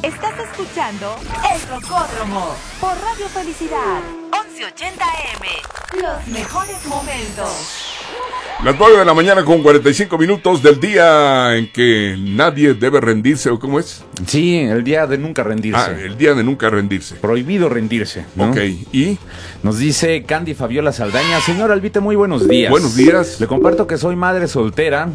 Estás escuchando El Rocódromo por Radio Felicidad 1180 AM. Los mejores momentos. Las 9 de la mañana con 45 minutos del día en que nadie debe rendirse, ¿o cómo es? Sí, el día de nunca rendirse. Ah, el día de nunca rendirse. Prohibido rendirse, ¿no? Ok, ¿y? Nos dice Candy Fabiola Saldaña. Señor Albite, muy buenos días. Buenos días. Le comparto que soy madre soltera.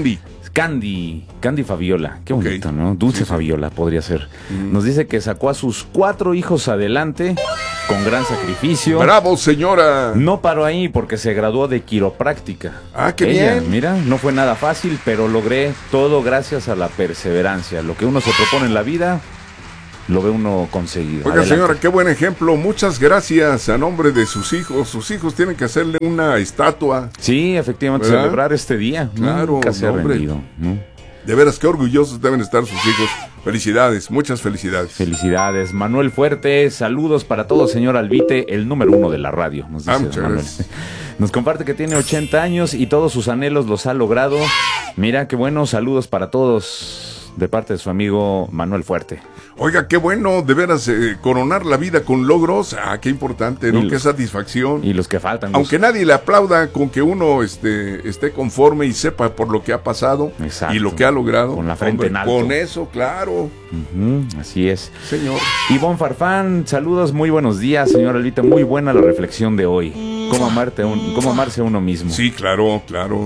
Candy Fabiola, qué bonito, okay, ¿no? Dulce sí, Fabiola podría ser. Nos dice que sacó a sus 4 hijos adelante con gran sacrificio. ¡Bravo, señora! No paró ahí porque se graduó de quiropráctica. ¡Ah, qué bien! Mira, no fue nada fácil, pero logré todo gracias a la perseverancia. Lo que uno se propone en la vida, lo ve uno conseguido. Oiga, adelante, señora, qué buen ejemplo. Muchas gracias a nombre de sus hijos. Sus hijos tienen que hacerle una estatua. Sí, efectivamente, ¿verdad? Celebrar este día. Claro, nunca se ha rendido, ¿no? De veras, qué orgullosos deben estar sus hijos. Felicidades, muchas felicidades. Felicidades. Manuel Fuerte, saludos para todos, señor Albite, el número 1 de la radio, nos dice muchas Manuel. Gracias. Nos comparte que tiene 80 años y todos sus anhelos los ha logrado. Mira, qué bueno, saludos para todos de parte de su amigo Manuel Fuerte. Oiga, qué bueno, de veras, coronar la vida con logros, qué importante, ¿no? Qué satisfacción. Y los que faltan. Aunque nadie le aplauda, con que uno esté conforme y sepa por lo que ha pasado. Exacto. Y lo que ha logrado. Con la frente en alto. Con eso, claro. Así es. Señor. Ivonne Farfán, saludos, muy buenos días, señor Albita, muy buena la reflexión de hoy. ¿Cómo amarse a uno mismo? Sí, claro.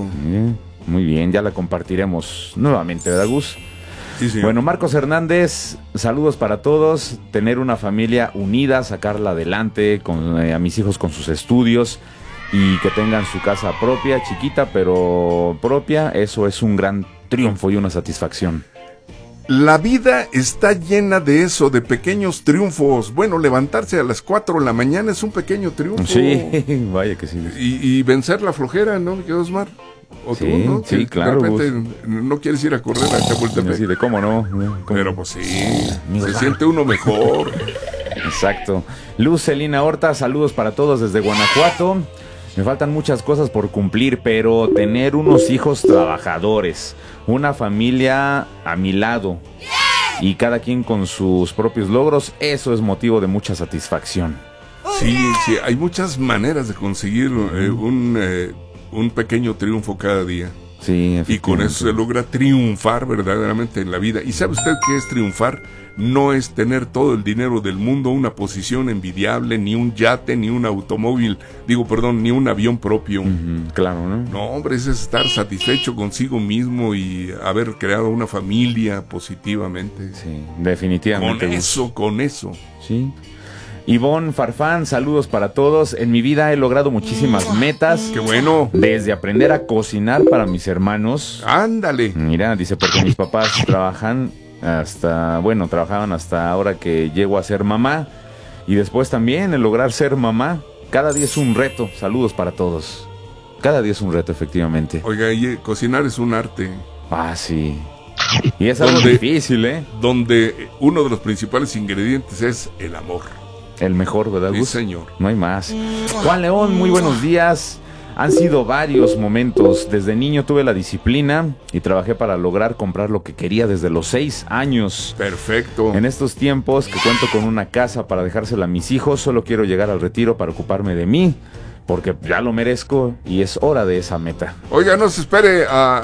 Muy bien, ya la compartiremos nuevamente, ¿verdad, Gus? Sí. Bueno, Marcos Hernández, saludos para todos. Tener una familia unida, sacarla adelante, a mis hijos con sus estudios y que tengan su casa propia, chiquita pero propia, eso es un gran triunfo y una satisfacción. La vida está llena de eso, de pequeños triunfos. Bueno, levantarse a las 4 de la mañana es un pequeño triunfo. Sí, vaya que sí. Y vencer la flojera, ¿no, Osmar? ¿O sí, tú, no? Sí, claro. De repente no quieres ir a correr a Chapultepec. Sí, de cómo no. Pero pues sí, se siente uno mejor. Exacto. Luz Celina Horta, saludos para todos desde Guanajuato. Me faltan muchas cosas por cumplir, pero tener unos hijos trabajadores, una familia a mi lado y cada quien con sus propios logros, eso es motivo de mucha satisfacción. Sí, hay muchas maneras de conseguir un pequeño triunfo cada día. Sí, y con eso se logra triunfar verdaderamente en la vida. ¿Y sabe usted qué es triunfar? No es tener todo el dinero del mundo, una posición envidiable, ni un yate, ni un automóvil, ni un avión propio. Claro, ¿no? No, hombre, es estar satisfecho consigo mismo y haber creado una familia positivamente. Sí, definitivamente. Con eso. Sí. Ivonne Farfán, saludos para todos. En mi vida he logrado muchísimas metas. ¡Qué bueno! Desde aprender a cocinar para mis hermanos. ¡Ándale! Mira, dice, porque mis papás trabajaban hasta ahora que llego a ser mamá. Y después también el lograr ser mamá. Cada día es un reto. Saludos para todos. Cada día es un reto, efectivamente. Oiga, cocinar es un arte. Sí. Y es algo difícil, ¿eh? Donde uno de los principales ingredientes es el amor. El mejor, ¿verdad, Gus? Sí, señor. No hay más. Juan León, muy buenos días. Han sido varios momentos. Desde niño tuve la disciplina y trabajé para lograr comprar lo que quería desde los 6 años. Perfecto. En estos tiempos que cuento con una casa para dejársela a mis hijos, solo quiero llegar al retiro para ocuparme de mí, porque ya lo merezco y es hora de esa meta. Oiga, no se espere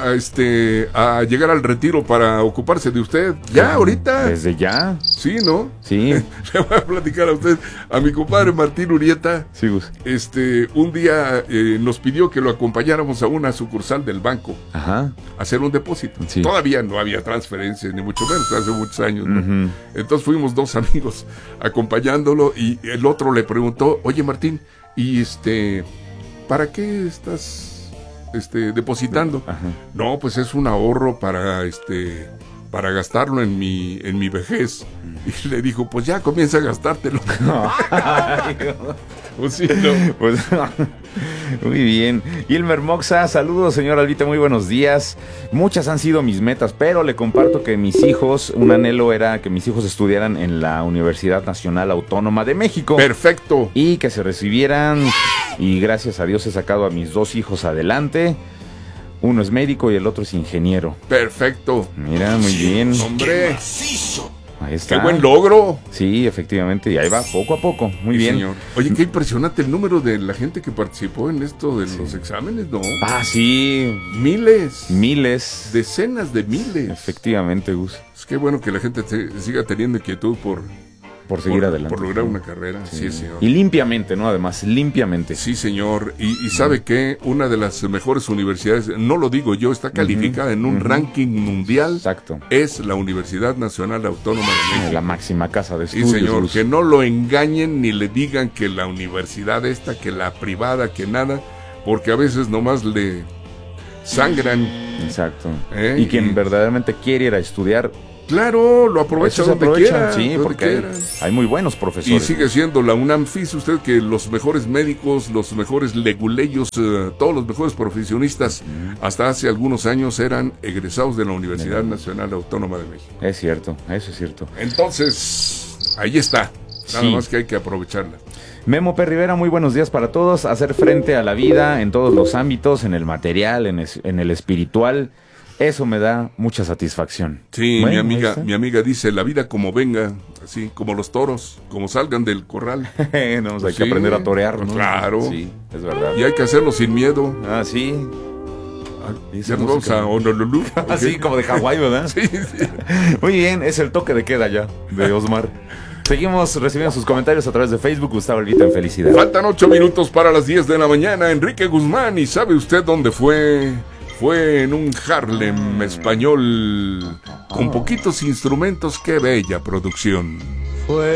a llegar al retiro para ocuparse de usted. Ya, ahorita. ¿Desde ya? Sí, ¿no? Sí. Le voy a platicar a usted, a mi compadre Martín Urieta. Sí, Gus. Un día nos pidió que lo acompañáramos a una sucursal del banco. Ajá. A hacer un depósito. Sí. Todavía no había transferencias, ni mucho menos, hace muchos años, ¿no? Entonces fuimos 2 amigos acompañándolo y el otro le preguntó, oye, Martín, ¿y para qué estás depositando? Ajá. No, pues es un ahorro para gastarlo en mi vejez. Y le dijo, pues ya comienza a gastártelo. Pues sí, no. Pues, muy bien. Ilmer Moxa, saludos, señor Albita, muy buenos días. Muchas han sido mis metas, pero le comparto que un anhelo era que mis hijos estudiaran en la Universidad Nacional Autónoma de México. Perfecto. Y que se recibieran, y gracias a Dios he sacado a mis 2 hijos adelante. Uno es médico y el otro es ingeniero. Perfecto. Mira, muy bien. Hombre. Ahí está. ¡Qué buen logro! Sí, efectivamente, y ahí va, poco a poco. Muy Sí, bien. señor. Oye, qué impresionante el número de la gente que participó en esto de los exámenes, ¿no? Ah, sí. Miles. Miles. Decenas de miles. Efectivamente, Gus. Es que bueno que la gente siga teniendo inquietud por seguir adelante. Por lograr una carrera. Sí, señor. Y limpiamente, ¿no? Además, limpiamente. Sí, señor. Y sabe que una de las mejores universidades, no lo digo yo, está calificada en un ranking mundial. Exacto. Es la Universidad Nacional Autónoma de México. La máxima casa de Sí, estudios. señor. Gus. Que no lo engañen ni le digan que la universidad esta, que la privada, que nada, porque a veces nomás le sangran. Exacto. Y quien verdaderamente quiere ir a estudiar, claro, lo aprovecha donde quiera. Sí, donde porque quiera. hay muy buenos profesores. Y sigue siendo la UNAM. Fíjese usted que los mejores médicos, los mejores leguleyos, todos los mejores profesionistas, hasta hace algunos años eran egresados de la Universidad Nacional Autónoma de México. Es cierto, eso es cierto. Entonces, ahí está. Nada más que hay que aprovecharla. Memo P. Rivera, muy buenos días para todos. Hacer frente a la vida en todos los ámbitos, en el material, en el espiritual. Eso me da mucha satisfacción. Sí, bueno, mi amiga dice, la vida como venga, así como los toros, como salgan del corral. No, hay que aprender a torear, ¿no? Claro. Sí, es verdad. Y hay que hacerlo sin miedo. Ah, sí. Ya nos vamos a Honolulu. Así como de Hawái, ¿verdad? Sí. Muy bien, es el toque de queda ya, de Osmar. Seguimos recibiendo sus comentarios a través de Facebook. Gustavo Elvita en Felicidad. Faltan 8 minutos para las 10 de la mañana. Enrique Guzmán, ¿y sabe usted dónde fue? Fue en un Harlem español con poquitos instrumentos. ¡Qué bella producción!